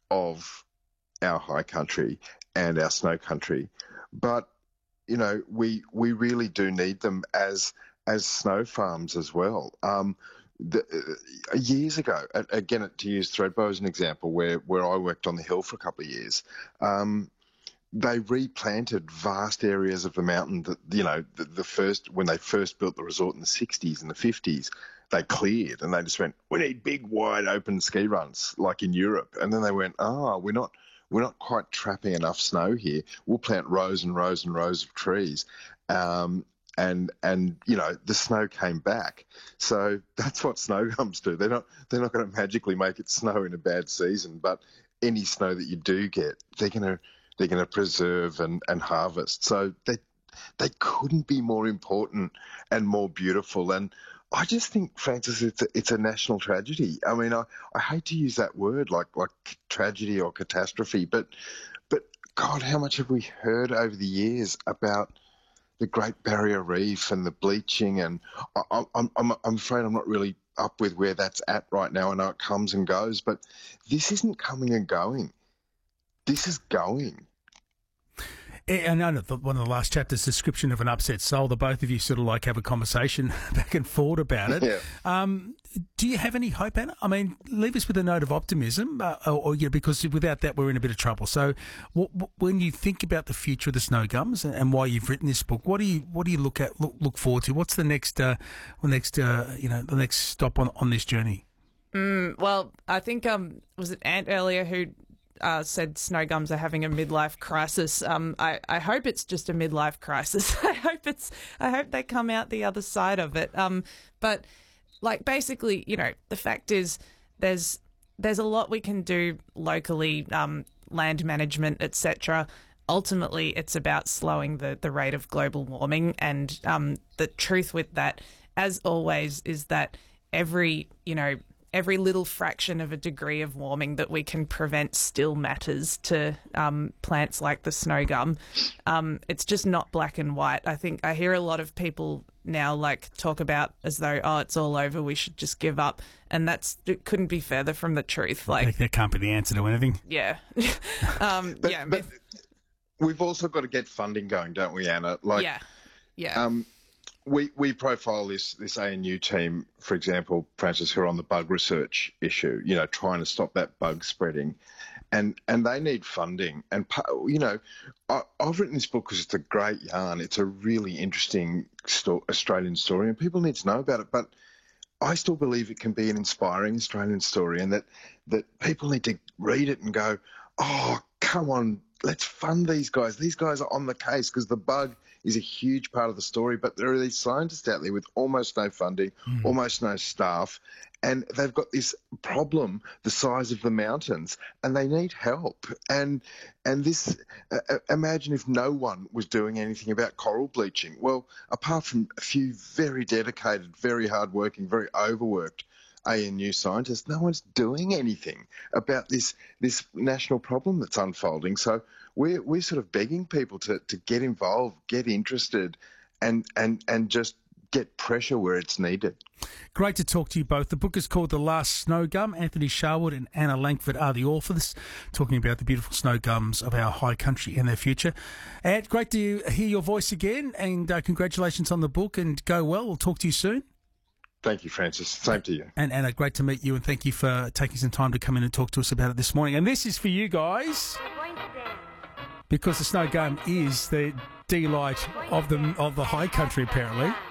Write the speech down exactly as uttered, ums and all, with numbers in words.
of our high country and our snow country, but you know we we really do need them as as snow farms as well. Um, the, uh, years ago, again to use Thredbo as an example, where where I worked on the hill for a couple of years. Um, They replanted vast areas of the mountain that, you know, the, the first, when they first built the resort in the sixties and the fifties, they cleared and they just went, we need big, wide open ski runs like in Europe. And then they went, oh, we're not, we're not quite trapping enough snow here. We'll plant rows and rows and rows of trees. Um, and, and, you know, the snow came back. So that's what snow gums do. They're not, they're not going to magically make it snow in a bad season, but any snow that you do get, they're going to, they're going to preserve and, and harvest. So they they couldn't be more important and more beautiful. And I just think, Francis, it's a, it's a national tragedy. I mean, I, I hate to use that word like like tragedy or catastrophe, but but God, how much have we heard over the years about the Great Barrier Reef and the bleaching? And I, I'm I'm I'm afraid I'm not really up with where that's at right now. I know it comes and goes, but this isn't coming and going. This is going. I know that one of the last chapters, description of an upset soul, the both of you sort of like have a conversation back and forth about it. Yeah. Um, do you have any hope, Anna? I mean, leave us with a note of optimism, uh, or, or you know, because without that we're in a bit of trouble. So, what, what, when you think about the future of the snow gums and, and why you've written this book, what do you what do you look at look, look forward to? What's the next uh, the next uh, you know the next stop on, on this journey? Mm, well, I think um was it Ant earlier who Uh, said snow gums are having a midlife crisis. Um, I, I hope it's just a midlife crisis. I hope it's. I hope they come out the other side of it. Um, but like basically, you know, the fact is, there's there's a lot we can do locally, um, land management, et cetera. Ultimately, it's about slowing the the rate of global warming, and um, the truth with that, as always, is that every you know. every little fraction of a degree of warming that we can prevent still matters to um, plants like the snow gum. Um, it's just not black and white. I think I hear a lot of people now like talk about as though, oh, it's all over, we should just give up. And that's it couldn't be further from the truth. Like that can't be the answer to anything. Yeah. um, but, yeah. But we've also got to get funding going, don't we, Anna? Like, yeah. Yeah. Um, We we profile this this A N U team, for example, Francis, who are on the bug research issue, you know, trying to stop that bug spreading, and and they need funding. And you know, I, I've written this book because it's a great yarn. It's a really interesting sto- Australian story, and people need to know about it. But I still believe it can be an inspiring Australian story, and that that people need to read it and go, oh, come on, let's fund these guys. These guys are on the case because the bug is a huge part of the story, but there are these scientists out there with almost no funding, mm. almost no staff, and they've got this problem the size of the mountains, and they need help. And and this, uh, imagine if no one was doing anything about coral bleaching. Well, apart from a few very dedicated, very hardworking, very overworked A N U scientists, no one's doing anything about this this national problem that's unfolding. So we're we're sort of begging people to, to get involved, get interested, and and and just get pressure where it's needed. Great to talk to you both. The book is called The Last Snow Gum. Anthony Sharwood and Anna Langford are the authors, talking about the beautiful snow gums of our high country and their future. Ant, great to hear your voice again, and uh, congratulations on the book, and go well. We'll talk to you soon. Thank you, Francis. Same to you. And Anna, great to meet you, and thank you for taking some time to come in and talk to us about it this morning. And this is for you guys, because the snow gum is the delight of the of the high country, apparently.